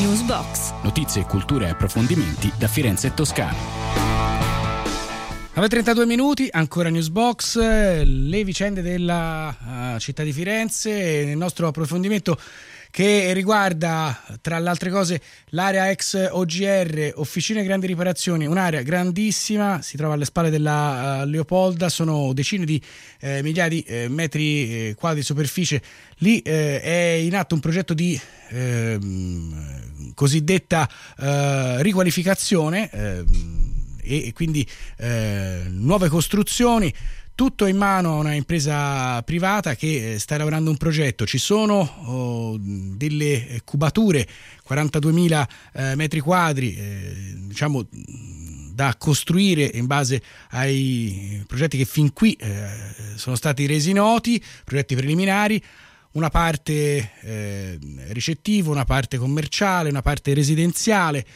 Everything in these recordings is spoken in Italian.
Newsbox. Notizie, cultura e approfondimenti da Firenze e Toscana. 9:32 minuti, ancora Newsbox, le vicende della città di Firenze, nel nostro approfondimento che riguarda, tra le altre cose, l'area ex OGR, Officine Grandi Riparazioni, un'area grandissima, si trova alle spalle della Leopolda, sono decine di migliaia di metri quadri di superficie. Lì è in atto un progetto di cosiddetta riqualificazione e quindi nuove costruzioni. Tutto in mano a una impresa privata che sta elaborando un progetto. Ci sono delle cubature, 42.000 metri quadri, diciamo da costruire in base ai progetti che fin qui sono stati resi noti, progetti preliminari. Una parte ricettiva, una parte commerciale, una parte residenziale,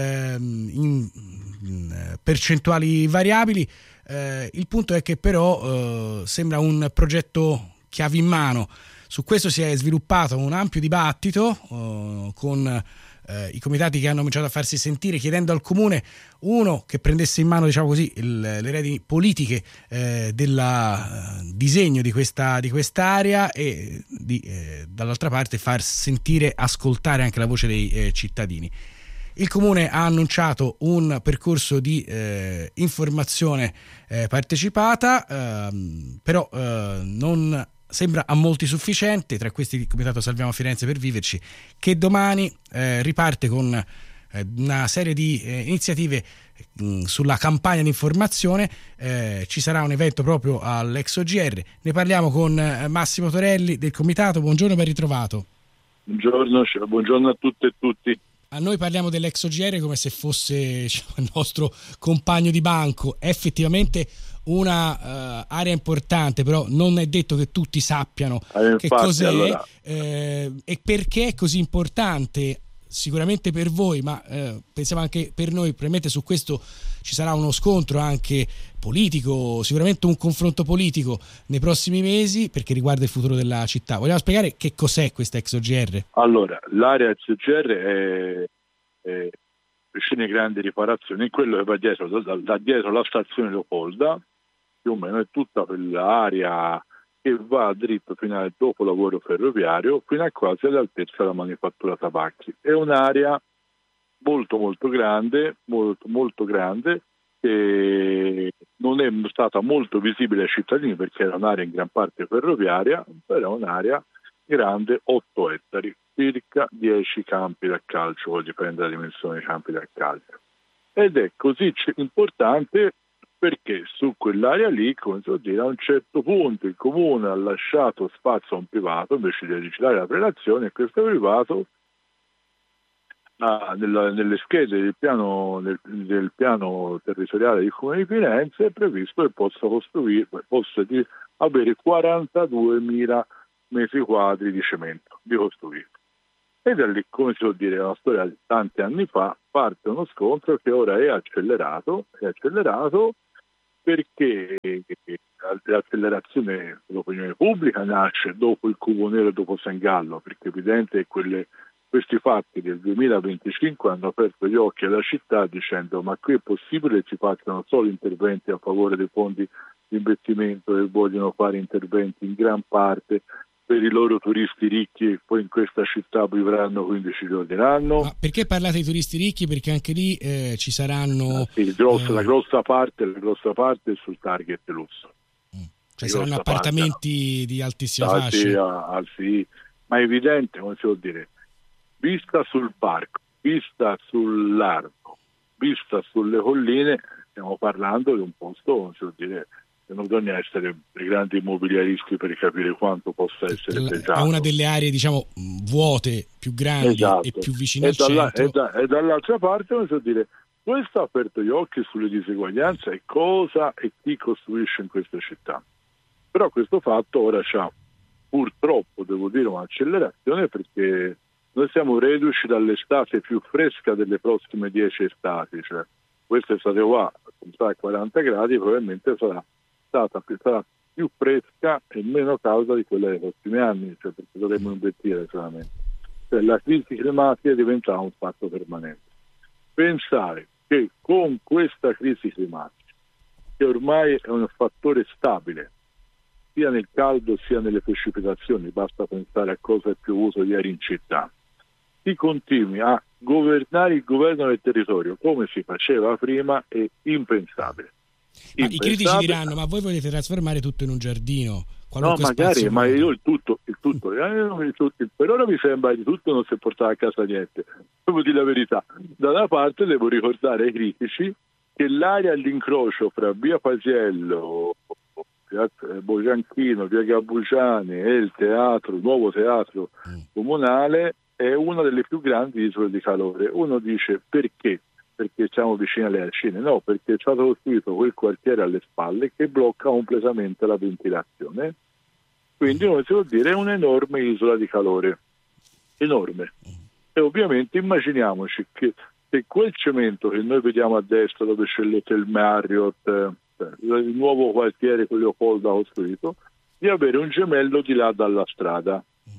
in percentuali variabili. Il punto è che però sembra un progetto chiave in mano. Su questo si è sviluppato un ampio dibattito con i comitati che hanno cominciato a farsi sentire, chiedendo al comune che prendesse in mano, diciamo così, le redini politiche del disegno di quest'area e dall'altra parte far sentire, ascoltare anche la voce dei cittadini. Il comune ha annunciato un percorso di informazione partecipata, però non sembra a molti sufficiente. Tra questi il comitato Salviamo Firenze per Viverci, che domani riparte con una serie di iniziative sulla campagna di informazione. Ci sarà un evento proprio all'ex OGR. Ne parliamo con Massimo Torelli del comitato. Buongiorno, ben ritrovato. Buongiorno a tutte e tutti. A noi parliamo dell'ex OGR come se fosse, diciamo, il nostro compagno di banco. È effettivamente una area importante, però non è detto che tutti sappiano che cos'è, allora, e perché è così importante. Sicuramente per voi, ma pensiamo anche per noi. Probabilmente su questo ci sarà uno scontro anche politico, sicuramente un confronto politico nei prossimi mesi, perché riguarda il futuro della città. Vogliamo spiegare che cos'è questa ex OGR? Allora, l'area ex OGR è Officine Grandi Riparazioni, quello che va dietro, da dietro la stazione Leopolda, più o meno è tutta quell'area che va dritto fino al dopolavoro ferroviario, fino a quasi all'altezza della manifattura tabacchi. È un'area molto molto grande, molto grande, che non è stata molto visibile ai cittadini perché era un'area in gran parte ferroviaria, però è un'area grande 8 ettari, circa 10 campi da calcio, poi dipende dalla dimensione dei campi da calcio. Ed è così importante perché su quell'area lì, come si può dire, a un certo punto il comune ha lasciato spazio a un privato invece di recitare la prelazione, e questo privato nelle schede del piano territoriale del comune di Firenze è previsto che possa avere 42.000 metri quadri di cemento di costruito. E da lì, come si può dire, è una storia di tanti anni fa, parte uno scontro che ora è accelerato perché l'accelerazione dell'opinione pubblica nasce dopo il Cubo Nero e dopo San Gallo, perché è evidente che questi fatti del 2025 hanno aperto gli occhi alla città dicendo: ma qui è possibile che si facciano solo interventi a favore dei fondi di investimento e vogliono fare interventi in gran parte per i loro turisti ricchi e poi in questa città vivranno 15 giorni l'anno. Ma perché parlate di turisti ricchi? Perché anche lì ci saranno la grossa parte è sul target lusso. Cioè saranno appartamenti di altissima fascia. Sì, ma è evidente, come si può dire, vista sul parco, vista sul largo, vista sulle colline, stiamo parlando di un posto, come si può dire, che non bisogna essere dei grandi immobiliaristi per capire quanto possa essere pesato. È una delle aree, diciamo, vuote, più grandi, esatto, e più vicine al centro. E dall'altra parte, come si può dire, questo ha aperto gli occhi sulle diseguaglianze e cosa e chi costruisce in questa città. Però questo fatto ora c'ha, purtroppo, devo dire, un'accelerazione, perché noi siamo reduci dall'estate più fresca delle prossime 10 estati, cioè questa estate qua, a 40 gradi, probabilmente sarà più fresca e meno calda di quella dei prossimi anni, cioè perché dovremmo invertire solamente. cioè la crisi climatica diventa un fatto permanente. Pensare che con questa crisi climatica, che ormai è un fattore stabile sia nel caldo sia nelle precipitazioni, basta pensare a cosa è piovuto ieri in città, si continui a governare il governo del territorio come si faceva prima è impensabile. Ma i critici diranno: ma voi volete trasformare tutto in un giardino? No, magari, ma io il tutto, per ora mi sembra di tutto non si è portato a casa niente, devo dire la verità. Da una parte devo ricordare ai critici che l'area all'incrocio fra via Paisiello, piazza Bogianchino, via Gabbugiani e il nuovo teatro comunale è una delle più grandi isole di calore. Uno dice: perché? Perché siamo vicini alle Arcine? No, perché è stato costruito quel quartiere alle spalle che blocca completamente la ventilazione. Quindi, come si può dire, è un'enorme isola di calore, enorme. E ovviamente immaginiamoci che se quel cemento che noi vediamo a destra, dove c'è l'Hotel Marriott, il nuovo quartiere che Leopoldo ha costruito, di avere un gemello di là dalla strada.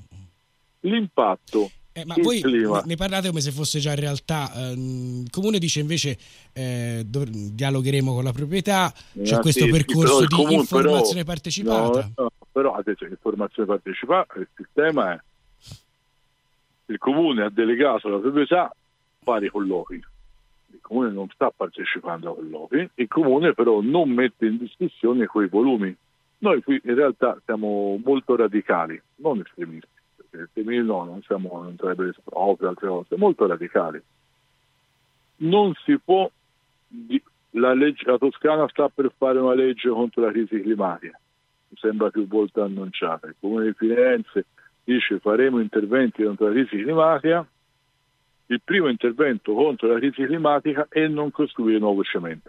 L'impatto, ma il voi clima. ne parlate come se fosse già realtà. Il comune dice invece dialogheremo con la proprietà, c'è questo percorso di comune, informazione partecipata. No, però adesso l'informazione partecipata, il sistema è: il comune ha delegato la proprietà a fare i colloqui. Il comune non sta partecipando ai colloqui, il comune però non mette in discussione quei volumi. Noi qui in realtà siamo molto radicali, non estremisti, perché estremisti non sarebbe proprio altre cose, molto radicali. Non si può, la Toscana sta per fare una legge contro la crisi climatica, mi sembra più volte annunciata. Il comune di Firenze dice: faremo interventi contro la crisi climatica. Il primo intervento contro la crisi climatica è non costruire nuovo cemento,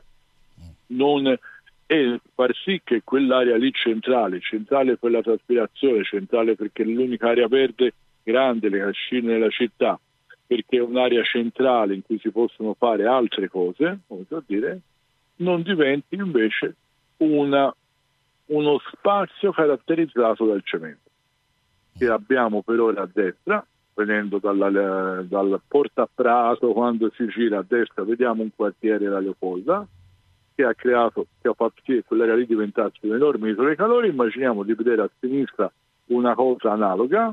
e far sì che quell'area lì centrale per la traspirazione, centrale perché è l'unica area verde grande, le cascine nella città, perché è un'area centrale in cui si possono fare altre cose, come si può dire, non diventi invece uno spazio caratterizzato dal cemento, che abbiamo per ora a destra. Venendo dal Porta a Prato, quando si gira a destra vediamo un quartiere, la Leopolda, che ha fatto sì che quell'area lì diventasse un'enorme isola di calore. Immaginiamo di vedere a sinistra una cosa analoga,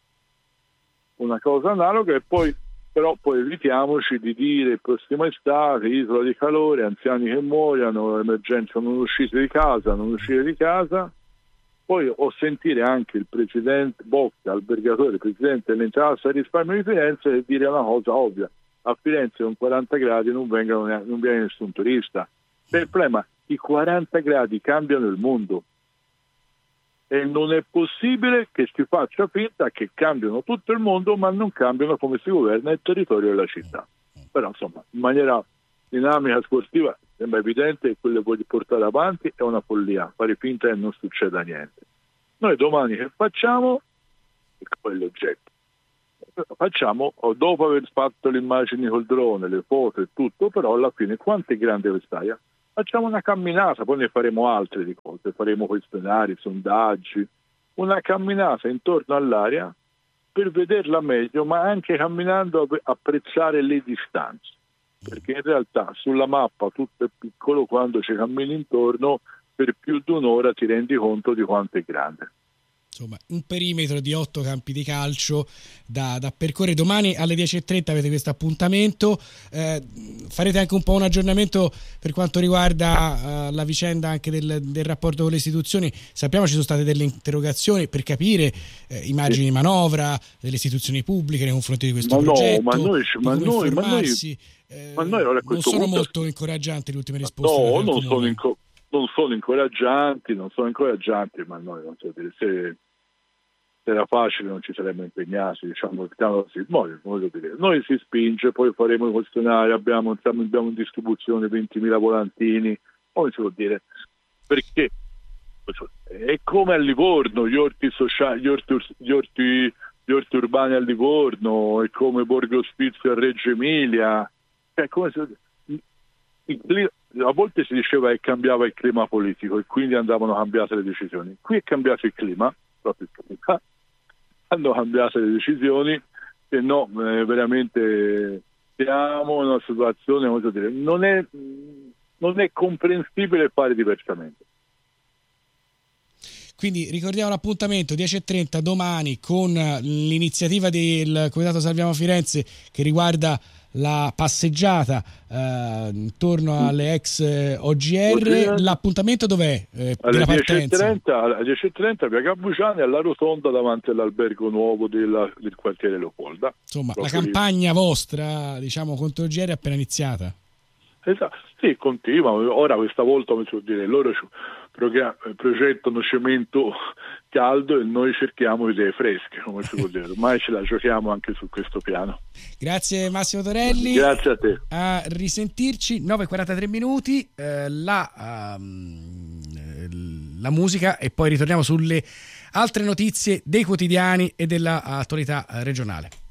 e poi evitiamoci di dire: prossima estate, isola di calore, anziani che muoiono, emergenza, non uscite di casa. Poi ho sentire anche il presidente Bocca, albergatore, il presidente dell'Intesa Risparmio di Firenze, dire una cosa ovvia: a Firenze con 40 gradi non viene nessun turista. Il problema: i 40 gradi cambiano il mondo e non è possibile che si faccia finta che cambiano tutto il mondo ma non cambiano come si governa il territorio della città. Però insomma, in maniera dinamica, sportiva, sembra evidente che quello che voglio portare avanti è una follia, fare finta che non succeda niente. Noi domani che facciamo? Quell'oggetto facciamo, dopo aver fatto le immagini col drone, le foto e tutto, però alla fine quanto è grande quest'area? Facciamo una camminata, poi ne faremo altre di cose, faremo questionari, sondaggi, una camminata intorno all'area per vederla meglio, ma anche camminando apprezzare le distanze, perché in realtà sulla mappa tutto è piccolo, quando ci cammini intorno per più di un'ora ti rendi conto di quanto è grande. Insomma, un perimetro di 8 campi di calcio da percorrere. Domani alle 10:30 avete questo appuntamento. Farete anche un po' un aggiornamento per quanto riguarda la vicenda anche del rapporto con le istituzioni. Sappiamo ci sono state delle interrogazioni per capire i margini di manovra delle istituzioni pubbliche nei confronti di questo progetto. Ma noi non sono molto incoraggianti le ultime risposte. No, non sono incoraggianti, ma noi non so dire, se era facile non ci saremmo impegnati, diciamo così. Noi si spinge, poi faremo i questionari, abbiamo in distribuzione 20.000 volantini, come si può dire, perché è come a Livorno, gli orti sociali, gli orti urbani a Livorno, è come Borgo Ospizio a Reggio Emilia, come se a volte si diceva che cambiava il clima politico e quindi andavano cambiate le decisioni. Qui è cambiato il clima, proprio il clima. Hanno cambiato le decisioni se no veramente siamo in una situazione, voglio dire, non è comprensibile fare diversamente. Quindi ricordiamo l'appuntamento 10:30 domani con l'iniziativa del Comitato Salviamo Firenze che riguarda la passeggiata intorno alle ex OGR. L'appuntamento dov'è? Alle Della partenza? 10:30 via Cabbuciani, alla rotonda davanti all'albergo nuovo del quartiere Leopolda. Insomma, la campagna vostra, diciamo, contro OGR è appena iniziata. Esatto, sì, continua. Ora questa volta, come si può dire, loro progettano cemento caldo e noi cerchiamo idee fresche, come si può dire. Ormai ce la giochiamo anche su questo piano. Grazie Massimo Torelli. Grazie a te. A risentirci, 9:43 minuti, la musica e poi ritorniamo sulle altre notizie dei quotidiani e dell'attualità regionale.